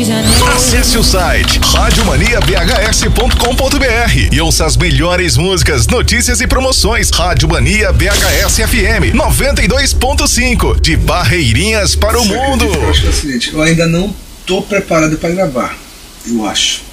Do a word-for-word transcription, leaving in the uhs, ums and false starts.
de Janeiro. Acesse o site rádio mania b h s ponto com ponto b r e ouça as melhores músicas, notícias e promoções. Rádio Mania B H S F M noventa e dois ponto cinco, de Barreirinhas para o mundo. Eu acho que é o seguinte, eu ainda não tô preparado para gravar, eu acho.